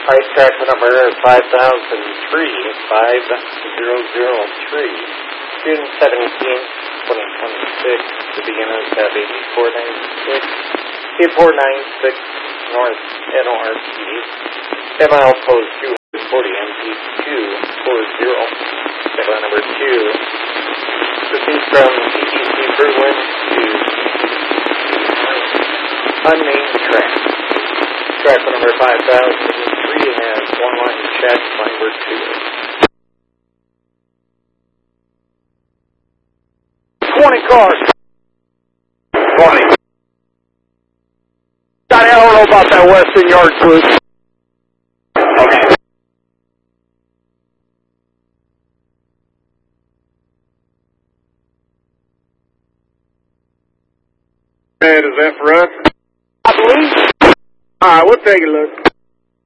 Ice track number 5003, 5003, June 17th, 2026. The beginners have 8496, 8496 North NORC, ML post 240, MP 240. Segment number 2, proceeds from TTC Berlin to unnamed track. Track number 5003 has one line check, number 2. 20 cars. 20. I don't know about that Western Yard group. Okay. And is that for us? I believe. Alright, we'll take a look.